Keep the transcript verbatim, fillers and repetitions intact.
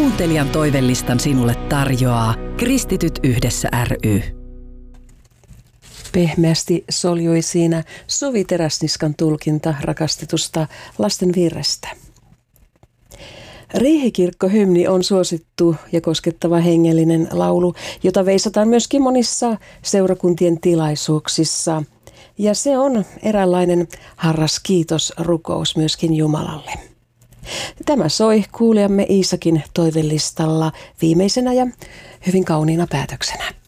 Kuuntelijan toivelistan sinulle tarjoaa Kristityt yhdessä ry. Pehmeästi soljui siinä Suvi Teräsniskan tulkinta rakastetusta lasten virrestä. Riihikirkkohymni on suosittu ja koskettava hengellinen laulu, jota veisataan myöskin monissa seurakuntien tilaisuuksissa. Ja se on eräänlainen harras kiitosrukous myöskin Jumalalle. Tämä soi kuulijamme Iisakin toivelistalla viimeisenä ja hyvin kauniina päätöksenä.